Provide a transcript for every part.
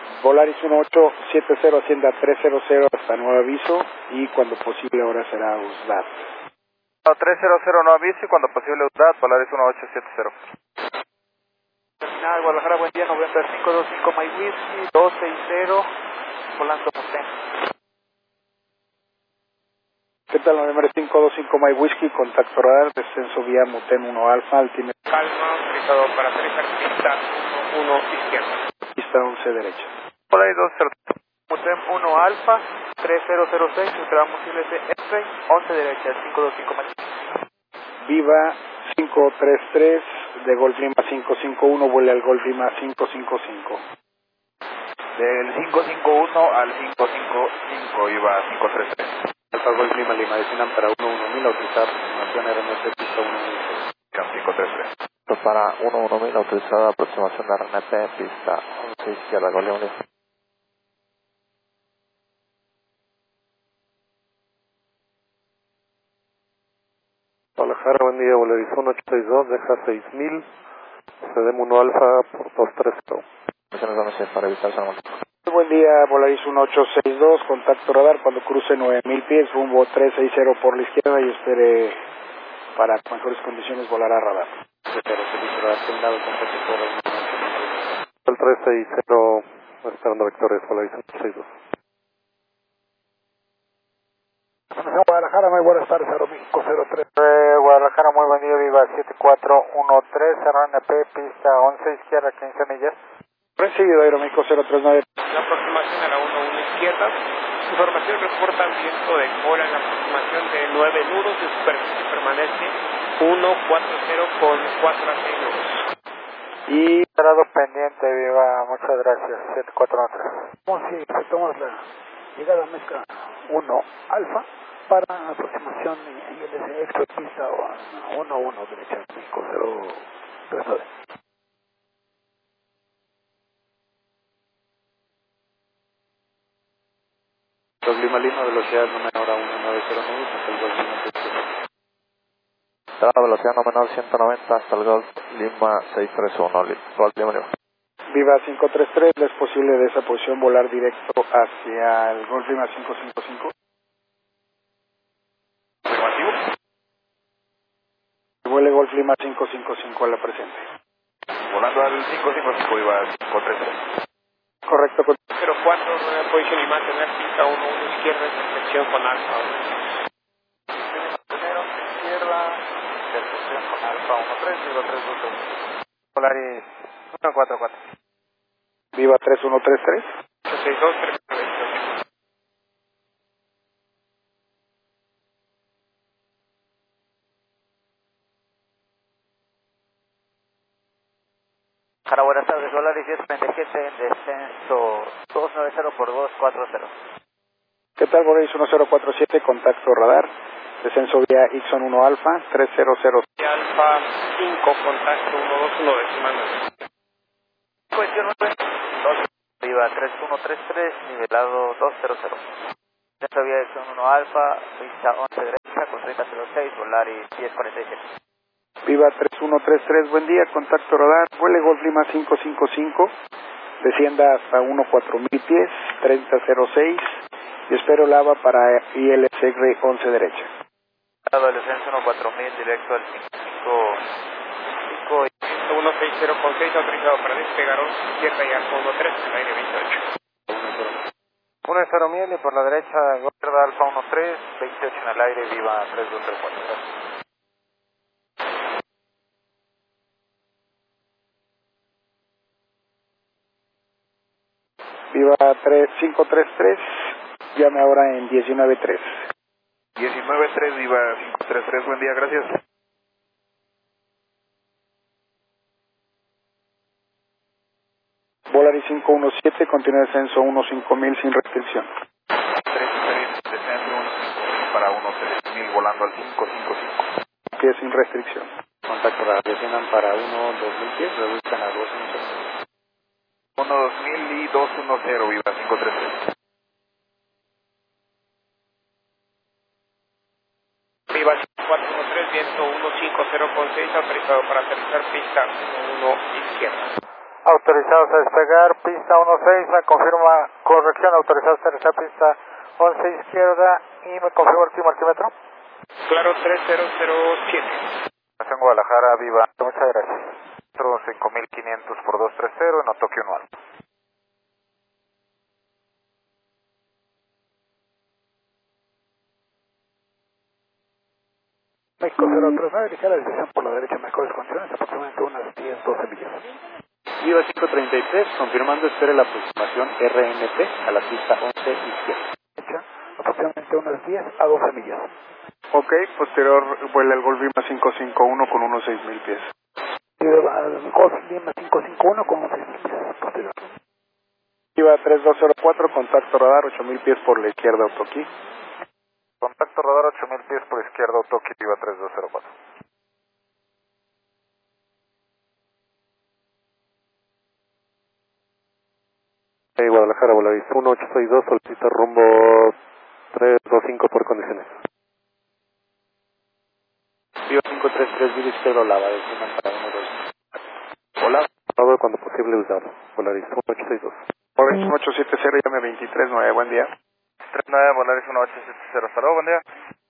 Volaris 1870, Hacienda 300 hasta nuevo aviso y cuando posible ahora será USDAT. 300 no aviso y cuando posible USDAT, Volaris 1870. Terminal Guadalajara, buen día, November 525 My Whiskey, 260, volando Muten. ¿Qué tal? November 525 My Whiskey, contacto radar, descenso vía Muten 1 Alfa, altimetro. Calma, autorizado para aterrizar pista 1 izquierda. Pista 11 derecha. Volaris 200. Muten 1 Alfa, 3006, entrada posible de X-Ray, 11 derecha, 525 My Whiskey. Viva 533 de Golf Lima 551, vuele al Golf Lima 555. Del 551 al 555 iba 533. Alfa Golf Lima, Lima, designan para 11000, autorizada aproximación RNP pista 116. 533. Para 11000, autorizada aproximación de RNP, pista 11 izquierda, Golf Lima. Guadalajara, buen día, Volaris 1862, deja 6000, cedem 1 Alfa por 230. Para evitar San Juan. Buen día, Volaris 1862, contacto radar cuando cruce 9000 pies, rumbo 360 por la izquierda y espere para mejores condiciones volar a radar. Espero servicio radar asignado con protector. El 360, esperando vectores, Volaris 1862. Guadalajara, muy buenas tardes, 0503. Guadalajara, muy buen día, Viva 7413, RNP, pista 11 izquierda, 15 millas. Recibido Aeroméxico 039. La aproximación a la 11 izquierda. Información reporta viento de cola en la aproximación de 9 nudos de superficie permanente 140 con 4 a 6 nudos. Y Cerrado pendiente, Viva, muchas gracias, 7413. vamos si efectuamos la llegada mezcla 1 Alfa para aproximación ILS extra pista 11 derecha 503. Lima Lima, velocidad no menor a 190 nudos hasta el Golf Lima 631. Entrada velocidad no menor 190 hasta el Golf Lima 631, Golf Lima Lima. Viva 533, ¿es posible de esa posición volar directo hacia el Golf Lima 555? Afirmativo. Vuele Golf Lima 555 a la presente. Volando al 555 iba 533. Correcto, 04, nueva posición y mantener pista 1 izquierda, intersección con alfa. Primero, izquierda, intersección con alfa 13, 0322. Polaris 144. Viva 3133. 82, 328. Cara, buenas tardes, Volaris 1037 en descenso 290 por 240. ¿Qué tal, Volaris 1047, contacto radar, descenso vía Ixon 1 Alfa, 300. Alfa 5, contacto 121 decimal. Cuestión 9, 2, Viva 3133, nivelado 200. Dentro vía Exxon 1 Alfa, pista 11 derecha con 3006, Volaris 1047. Viva 3133, buen día, contacto radar, vuele Golf Lima 555, descienda hasta 14000 pies, 3006 y espero lava para ILS X-Ray 11 derecha. El descenso 14000 directo al 555 y 160 con 6 autorizado para despegar 11 izquierda y alfa 13 en el aire 28. 10,000 y por la derecha, Gorda Alfa 13, 28 en el aire, Viva 3234. Viva 533, llame ahora en 193. 193 iba 533, buen día, gracias. Volaris 517, continúa descenso 15000 sin restricción. 3 descenso 15000 para 13000 volando al 555. Pies sin restricción. Contacto radar, desciendan para 2000 pies, reduzcan a 210. 12000 y 210 viva 533. Viva 413, viento 150 con 6, autorizado para aterrizar pista 1 izquierda. Autorizados a despegar, pista 16, me confirma corrección, autorizados a aterrizar, pista 11 izquierda y me confirma el clima altímetro. Claro, 3007. Nación Guadalajara, viva. Muchas gracias. 5500 por 230 en Tokio 1 Alfa. México 039, ligera desviación por la derecha, mejores condiciones, aproximadamente unas 10-12 millas. Viva 533, confirmando espere la aproximación RNP a la pista 11 izquierda. Aproximadamente unas 10 a 12 millas. Ok, posterior vuela el Golf Lima 551 con unos 6000 pies. Golf Lima 551 con unos 6000 pies posterior. Viva 3204, contacto radar 8000 pies por la izquierda, Otoki. Contacto radar 8000 pies por izquierda, Otoki, Viva 3204. Guadalajara, Volaris 1862, solicita rumbo 325 por condiciones. Viva 533, Viva izquierda Olava, desciendan para 12. Hola. Todo cuando posible usado. Volaris 1862. Volaris 1870, llame 239, buen día. 39, Volaris 1870, hasta luego, buen día.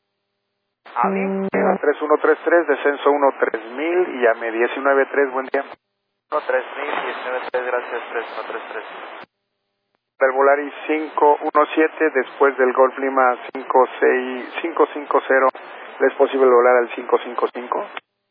Viva 3133, descenso 13000 y llame 193, buen día. 13000, 193, gracias, 3133. Del Volaris 517, después del Golf Lima 550, ¿le es posible volar al 555?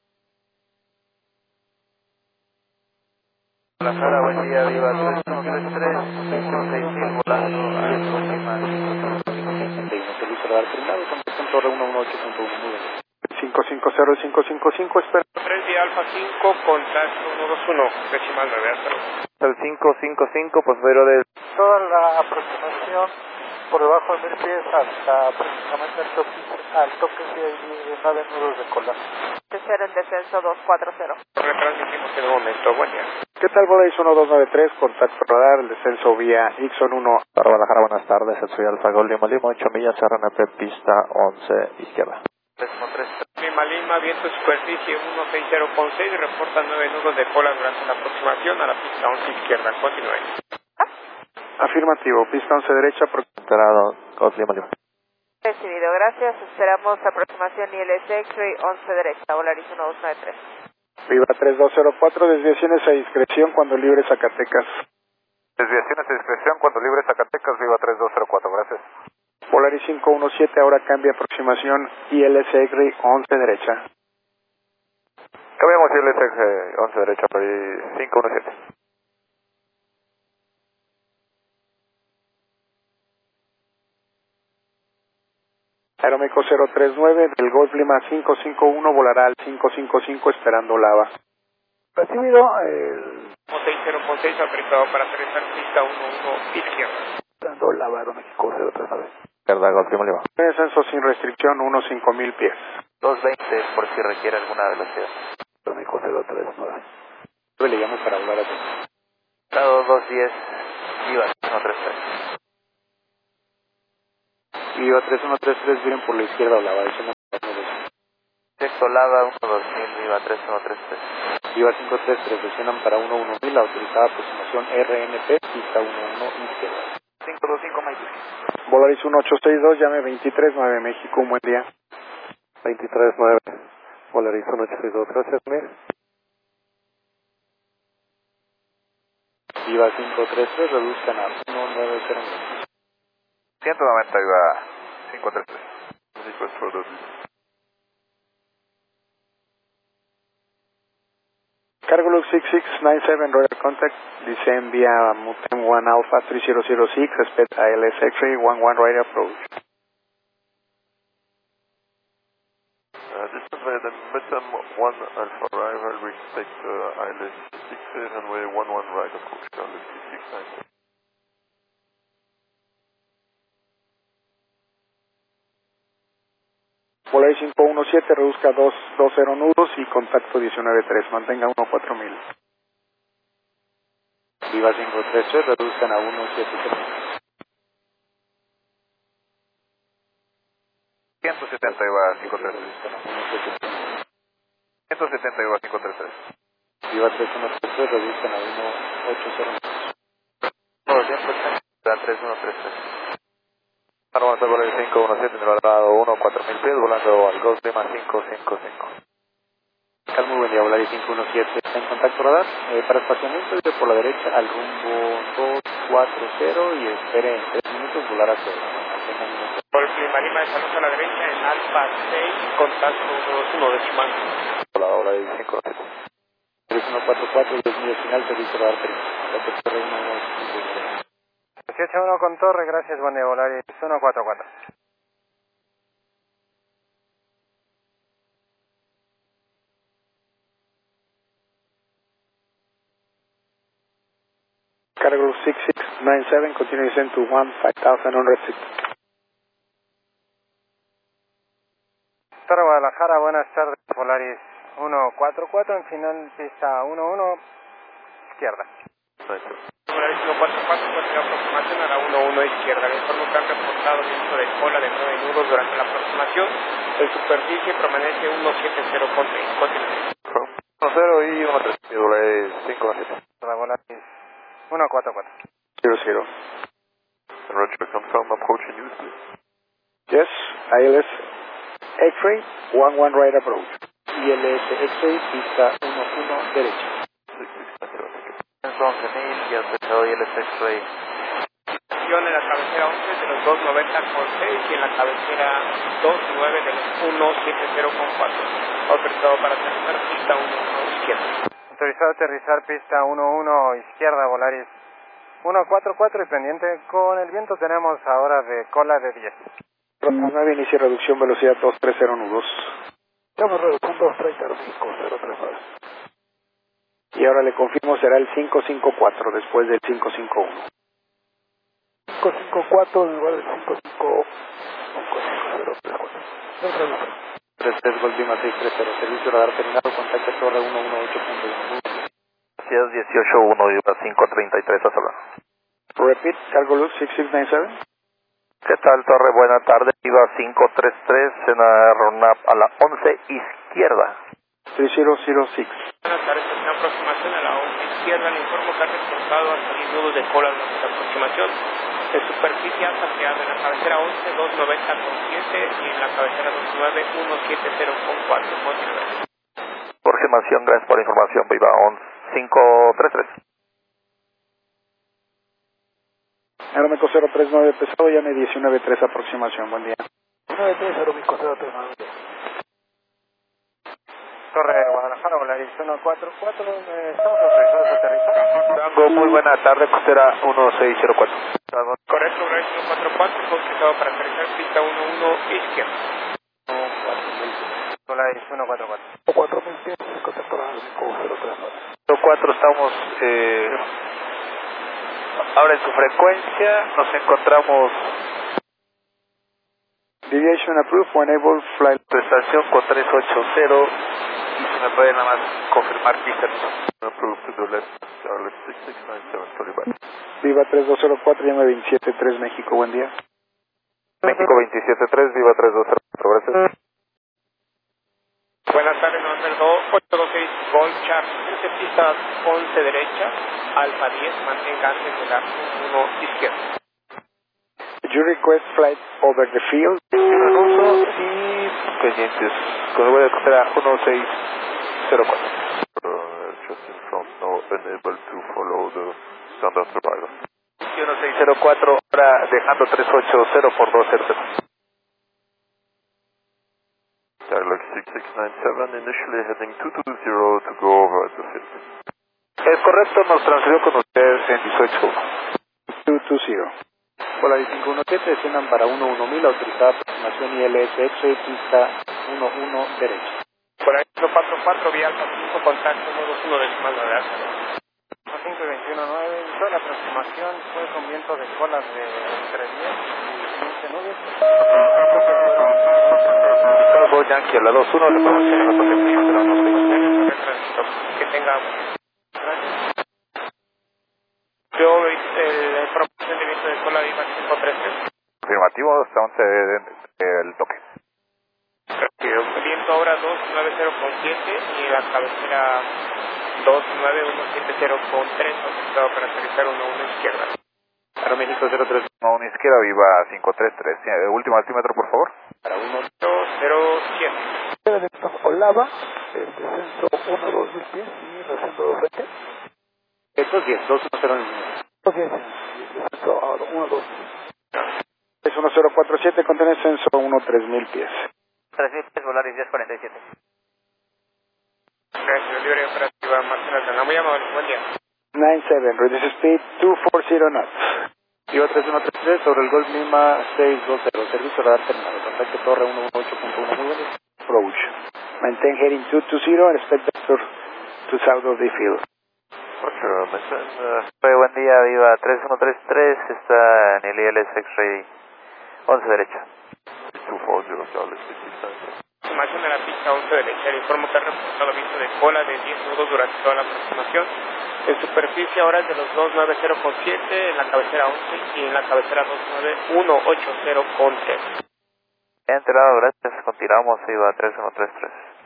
Guadalajara, buen día, Viva 3133, 16000 volando al Golf Lima 555. Servicio radar terminado, contacto en torre 118.1, muy bien. 550 y 555, espera. 3 vía Alfa 5, contacto 121, decimal 9, hasta luego. El 555, posterior de Toda la aproximación por debajo de 1000 pies hasta aproximadamente al toque de 9 nudos de cola. Tercero en descenso 240. Retransmitimos en un momento, buen día. ¿Qué tal, Volaris 1293, contacto radar, el descenso vía Ixon 1. Para Guadalajara, buenas tardes, soy Alfa Golf Lima Lima, 8 millas, RNP, pista 11 izquierda. 313. Lima Lima, viento superficie 160.6, reporta 9 nudos de cola durante la aproximación a la pista 11 izquierda. Continúe. Afirmativo, pista 11 derecha, Enterado, Golf Lima Lima. Recibido, gracias. Esperamos aproximación ILS X-Ray 11 derecha, Volaris 1293. Viva 3204, desviaciones a discreción cuando libre Zacatecas. Desviaciones a discreción cuando libre Zacatecas, Viva 3204, gracias. Volaris 517, ahora cambia aproximación ILS X-Ray 11 derecha. Cambiamos ILS X-Ray 11 derecha, por 517. Aeromeco 039, del Golf Lima 551 volará al 555 esperando lava. Recibido, 60.6 autorizado para aterrizar pista 11 izquierda. dando Lava, México 039. Izquierda, Golf Lima Lima. Descenso sin restricción, 5000 pies. 220 por si requiere alguna velocidad. México 039. Yo le llamo para volar a Estado 210, Viva 133. Viva 3133, vienen por la izquierda Olava, desciendan para 12. Texto Lava 12000, Viva 3133. Viva 533, desciendan para 11000, autorizada aproximación RNP, pista 11 izquierda. 525 Mike. Volaris 1862, llame 239 México, un buen día. 239, Volaris 1862, gracias, Mir. Viva 533, reduzcan a 190. 190 Viva 533. Request 2. Cargolux 6697, Royal Contact, descend via Mutem 1 Alpha 3006, expect ILS X-Ray 11 right approach. This is the Mutem 1 Alpha arrival, we expect ILS 6 runway 11 right approach, Cargolux 6697. Volaris 517, reduzca 220 nudos y contacto 193, mantenga 14000. Viva 533, reduzcan a 173. 170 Viva 533. Reduzcan a 173. 170 Viva 533. Viva 313. 3 reduzcan a 180. 3133. Armando Volaris 517, nivelado 14000 pies, volando al Gulf Lima 555. Muy buen día, Volaris 517, está en contacto radar, para espaciamiento de por la derecha al rumbo 240 y espere en 3 minutos volar hacia el Gulf Lima Lima de salud a la derecha en Alfa 6, contacto 121 decimal. Volado Volaris 517. 144 y 10 millas final, servicio radar terminal. 181 con torre, gracias, buen día, Volaris 144. Cargo 6697, continue descent to 15,000 on restrict. Torre Guadalajara, buenas tardes, Volaris 144, en final pista 11, izquierda. Volaris 144, continúa aproximación a la 11 izquierda. Le informo que han reportado viento de cola de 9 nudos durante la aproximación. En superficie permanece 170 con 6. Continúe. 10 y 13, Volaris 517. Volaris 144. 00. Roger, confirm approaching you, please. Yes, ILS X-ray, 11 right approach. ILS X-ray, pista 11 derecha. 11.000, ya empezó y el X-ray. En la cabecera 11 de los 290 con 6 y en la cabecera 29 de los 170 con 4. Autorizado para aterrizar pista 11 izquierda. Autorizado a aterrizar pista 11 izquierda, Volaris 144 y pendiente con el viento tenemos ahora de cola de 10. Rota 9, inicia reducción, velocidad 230 nudos. Estamos reduciendo 230 Y ahora le confirmo será el 554 después del 551. 554 en lugar del 550. 33 Gulf Lima 630, servicio radar terminado, contacto torre 118.1. Gracias, 181 y 533 a solar. Repeat, Cargo Luz 6697. ¿Qué tal, Torre? Buena tarde. Iba 533 en la RONAP a la 11 izquierda. 3006. Buenas tardes, en aproximación a la 11 izquierda. Le informo que ha reportado hasta 10 nudos de cola durante la aproximación. De superficie ha saqueado en la cabecera 11, 290 con 7 y en la cabecera 29, 170 con 4. Continúe. Jorge Mansión, gracias por la información. Viva 533. Aeromeco 039 pesado, llame 193 aproximación, buen día. 93 Aeromeco 039. Torre Guadalajara, Volaris 144, estamos autorizados a aterrizar. Tango, muy buena tarde, costera 1604. Correcto, Volaris 144, autorizado para aterrizar pista 11 izquierda. Volaris 144. 4000 pies, en contacto Aeromeco 039. 04, estamos ahora en su frecuencia, nos encontramos Deviation approved, when able, flight. estación con 380 y si me puede nada más confirmar pista. Approved to the left, Charlotte 6697, Tolibán. Viva 3204, llame 273 México, buen día. México 273, Viva 3204, gracias. Buenas tardes, November 826 Golf Charlie, pista 11 derecha, Alfa 10, mantenga antes de la 1 izquierda. You request flight over the field. Ruso y pendientes, con vuelo de costera 1604. Just in front, no unable to follow the standard survival. 1604, ahora dejando 380 por 200. Dialog 6697, initially heading 220 to go over the field. Es correcto, nos transfirió con ustedes en 18. 220. Volaris 517, desciendan para 11000, autorizada aproximación ILS X-ray, pista 11 derecha. Volaris 144, vía Alfa 5, contacto 121 decimal de alta. 5 y 21.9, toda la aproximación fue con viento de colas de entre 10 y 15 nubes. Bravo Yankee a la 21, le podemos hacer una toque Que tenga. Gracias. Yo, la información de viento de cola viva 533. Afirmativo, estamos el toque. Viento ahora 290 con 7 y la cabecera 29170 con 3, autorizado para aterrizar 11 izquierda. Aeroméxico 03. 1 izquierda, viva 533. Último altímetro, por favor. Para 1207. Olava, descenso 1-2 pies y recenso 220. Estos 10, 210. descenso 1-2. Es 1047 con descenso 1-3000 pies. 3000 pies, Volaris 1047. Gracias, libre operativa Marcela Altana. Muy amable, buen día. 97, reduce speed 240 knots. Viva 3133 sobre el Golf Lima 620. Servicio radar terminado. Contacto torre 118.1. Muy buen día. Approach. Maintain heading 220 and expect vector to south of the field. Buen día, viva 3133, está en el ILS X-Ray 11 derecha. 240, Información de la pista 11 derecha. Le informo que ha reportado viento de cola de 10 nudos durante toda la aproximación. En superficie ahora es de los 290.7, en la cabecera 11 y en la cabecera 29180 con 3. Enterado, gracias. Continuamos, viva 3133.